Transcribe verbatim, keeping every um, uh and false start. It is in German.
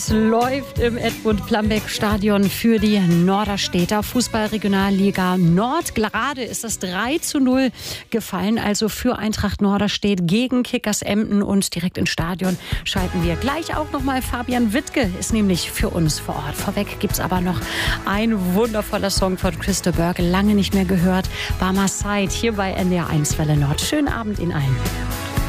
Es läuft im Edmund-Plambeck-Stadion für die Norderstedter Fußball-Regionalliga Nord. Gerade ist das drei zu null gefallen, also für Eintracht Norderstedt gegen Kickers Emden. Und direkt ins Stadion schalten wir gleich auch nochmal. Fabian Wittke ist nämlich für uns vor Ort. Vorweg gibt es aber noch ein wundervoller Song von Christo Berg, lange nicht mehr gehört. By My Side hier bei N D R eins Welle Nord. Schönen Abend Ihnen allen.